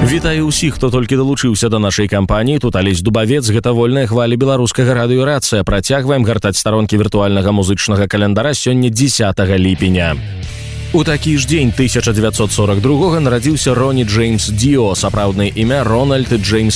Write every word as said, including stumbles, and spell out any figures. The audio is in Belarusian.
Вітаю ўсіх, хто толькі далучыўся да нашай кампаніі. Тут Алесь Дубавец, гэта вольная хваля беларускага радыёрацыя. Працягваем гартаць старонкі віртуальнага музычнага календара сёння дзесятага ліпеня. У такі ж дзень тысяча дзевяцьсот сорок другога нарадзіўся Роні Джеймс Діо, сапраўднае імя Рональд Джеймс